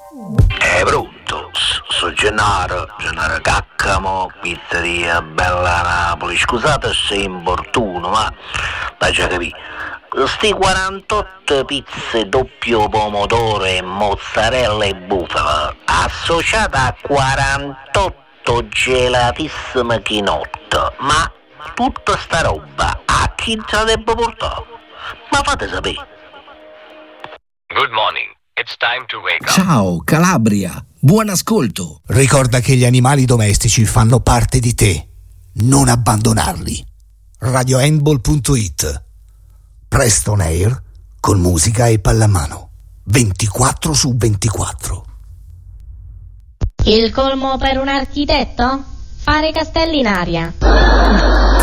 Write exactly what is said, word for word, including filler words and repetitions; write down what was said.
È brutto, so Gennaro, Gennaro Caccamo, pizzeria Bella Napoli. Scusate se importuno, ma dai già capì. Sti quarantotto pizze doppio pomodoro e mozzarella e bufala associate a quarantotto gelatissime chinotte, ma tutta sta roba a chi te la debba portare? Ma fate sapere. Good morning. It's time to wake up. Ciao Calabria, buon ascolto. Ricorda che gli animali domestici fanno parte di te. Non abbandonarli. radio handball punto it. Presto on air con musica e pallamano. ventiquattro su ventiquattro. Il colmo per un architetto? Fare castelli in aria.